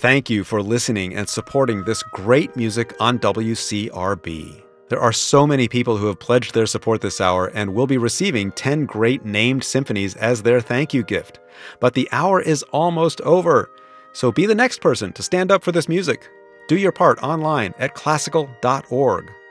thank you for listening and supporting this great music on WCRB. There are so many people who have pledged their support this hour and will be receiving 10 great named symphonies as their thank you gift. But the hour is almost over, so be the next person to stand up for this music. Do your part online at classical.org.